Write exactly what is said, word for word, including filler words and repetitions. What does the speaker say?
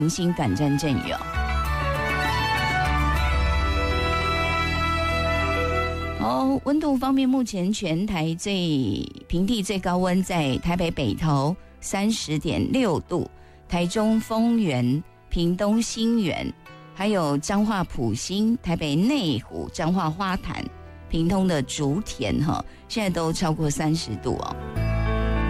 零星短暂阵雨哦。哦，温度方面，目前全台最平地最高温在台北北投三十点六度，台中丰原、屏东新园，还有彰化埔心、台北内湖、彰化花坛、屏东的竹田哈，现在都超过三十度哦。